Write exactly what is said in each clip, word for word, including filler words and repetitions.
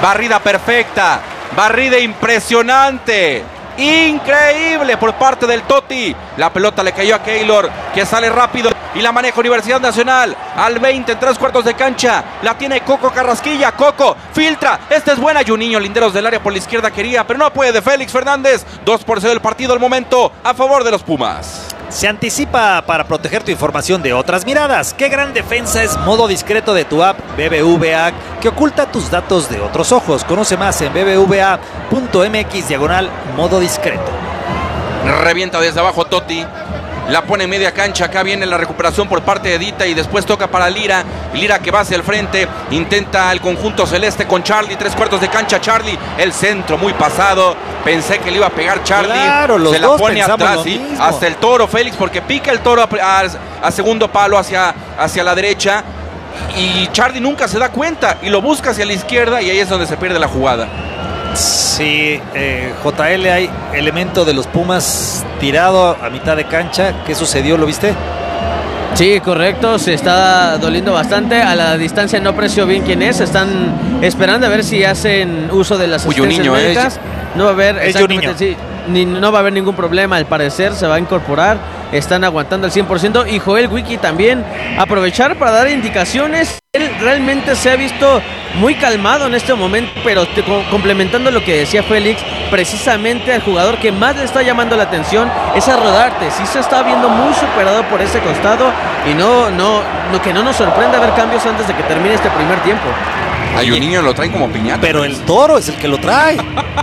Barrida perfecta, barrida impresionante, increíble por parte del Totti. La pelota le cayó a Keylor, que sale rápido y la maneja Universidad Nacional. Al veinte, en tres cuartos de cancha, la tiene Coco Carrasquilla. Coco filtra, esta es buena. Juninho, linderos del área por la izquierda quería, pero no puede. De Félix Fernández, dos por cero el partido al momento a favor de los Pumas. Se anticipa para proteger tu información de otras miradas. Qué gran defensa es modo discreto de tu app B B V A, que oculta tus datos de otros ojos. Conoce más en bbva punto mx diagonal modo discreto. Revienta desde abajo Totti. La pone en media cancha, acá viene la recuperación por parte de Dita y después toca para Lira. Lira que va hacia el frente, intenta el conjunto celeste con Charlie, tres cuartos de cancha Charlie, el centro muy pasado, pensé que le iba a pegar Charlie, claro, los se la dos pone atrás, ¿sí? mismo. Hasta el toro Félix, porque pica el toro a, a, a segundo palo hacia, hacia la derecha y Charlie nunca se da cuenta y lo busca hacia la izquierda y ahí es donde se pierde la jugada. Sí, eh, J L, hay elemento de los Pumas tirado a mitad de cancha. ¿Qué sucedió? ¿Lo viste? Sí, correcto, se está doliendo bastante. A la distancia no aprecio bien quién es. Están esperando a ver si hacen uso de las asistencias Juninho, médicas. Es, no va a haber, es exactamente, sí, ni, no va a haber ningún problema. Al parecer se va a incorporar. Están aguantando al cien por ciento. Y Joel Wiki también aprovechar para dar indicaciones. Él realmente se ha visto muy calmado en este momento, pero te, complementando lo que decía Félix, precisamente al jugador que más le está llamando la atención es a Rodarte. Sí se está viendo muy superado por ese costado y no, no, no que no nos sorprenda ver cambios antes de que termine este primer tiempo. A Juninho lo trae como piñata. Pero el toro es el que lo trae.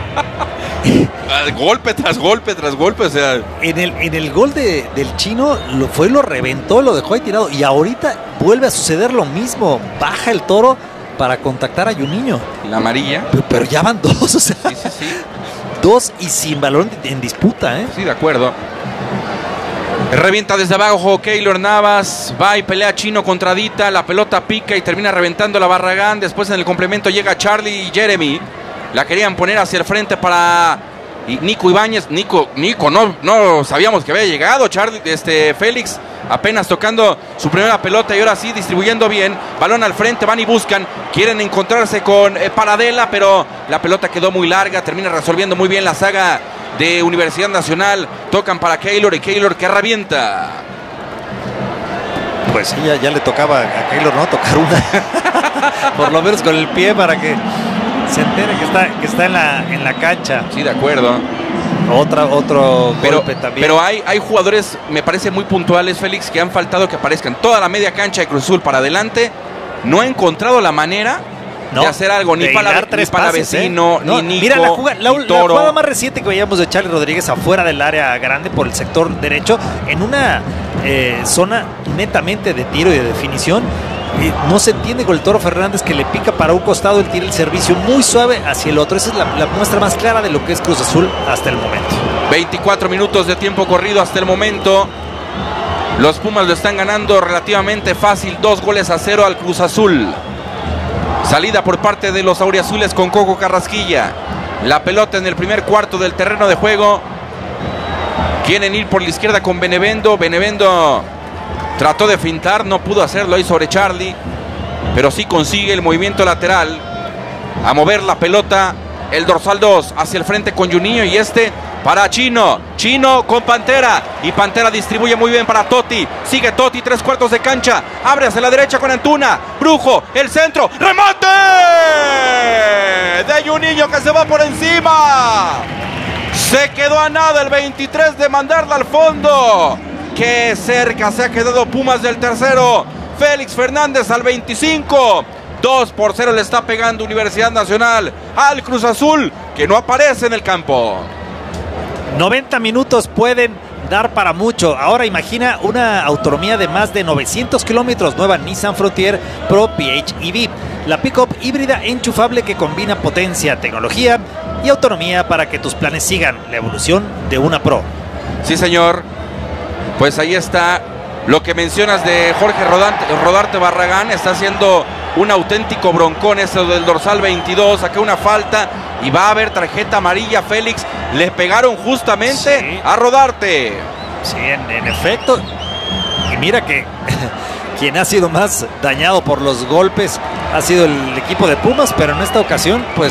Golpe tras golpe tras golpe, o sea. En el, en el gol de, del chino lo fue, lo reventó, lo dejó ahí tirado. Y ahorita vuelve a suceder lo mismo. Baja el toro para contactar a Juninho. La amarilla. Pero, pero ya van dos, o sea. Sí, sí, sí. Dos y sin balón en disputa, ¿eh? Sí, de acuerdo. Revienta desde abajo Keylor Navas, va y pelea Chino contra Dita, la pelota pica y termina reventando la Barragán. Después en el complemento llega Charlie y Jeremy. La querían poner hacia el frente para Nico Ibáñez. Nico, Nico, no, no sabíamos que había llegado. Charlie, este, Félix apenas tocando su primera pelota y ahora sí distribuyendo bien. Balón al frente, van y buscan. Quieren encontrarse con eh, Paradela, pero la pelota quedó muy larga. Termina resolviendo muy bien la saga de Universidad Nacional. Tocan para Keylor y Keylor que revienta. Pues sí, ya, ya le tocaba a Keylor, ¿no? Tocar una. Por lo menos con el pie para que se entere que está, que está en, la, en la cancha. Sí, de acuerdo. Otra, otro pero, golpe también. Pero hay, hay jugadores, me parece muy puntuales, Félix, que han faltado que aparezcan. Toda la media cancha de Cruz Azul para adelante no ha encontrado la manera no, de hacer algo, ni para, ni para pases, Vecino, ¿eh? no, ni Nico, mira, la, jugada, la, ni Toro. La jugada más reciente que veíamos de Charlie Rodríguez afuera del área grande por el sector derecho, en una eh, zona netamente de tiro y de definición. Eh, no se entiende con el Toro Fernández, que le pica para un costado, él tira el servicio muy suave hacia el otro. Esa es la, la muestra más clara de lo que es Cruz Azul hasta el momento. veinticuatro minutos de tiempo corrido hasta el momento. Los Pumas lo están ganando relativamente fácil, dos goles a cero al Cruz Azul. Salida por parte de los auriazules con Coco Carrasquilla. La pelota en el primer cuarto del terreno de juego. Quieren ir por la izquierda con Benevendo. Benevendo trató de fintar, no pudo hacerlo ahí sobre Charlie, pero sí consigue el movimiento lateral a mover la pelota. El dorsal dos hacia el frente con Juninho y este para Chino. Chino con Pantera y Pantera distribuye muy bien para Totti. Sigue Totti, tres cuartos de cancha. Abre hacia la derecha con Antuna. Brujo, el centro. ¡Remate! De Juninho que se va por encima. Se quedó a nada el veintitrés de mandarla al fondo. Qué cerca se ha quedado Pumas del tercero. Félix Fernández al veinticinco. dos por cero le está pegando Universidad Nacional al Cruz Azul, que no aparece en el campo. noventa minutos pueden dar para mucho. Ahora imagina una autonomía de más de novecientos kilómetros. Nueva Nissan Frontier Pro P H E V. La pick-up híbrida enchufable que combina potencia, tecnología y autonomía para que tus planes sigan la evolución de una Pro. Sí, señor. Pues ahí está lo que mencionas de Jorge Rodante, Rodarte Barragán. Está haciendo un auténtico broncón eso del dorsal veintidós. Saca una falta y va a haber tarjeta amarilla. Félix, le pegaron justamente sí. a Rodarte. Sí, en, en efecto. Y mira que quien ha sido más dañado por los golpes ha sido el equipo de Pumas, pero en esta ocasión pues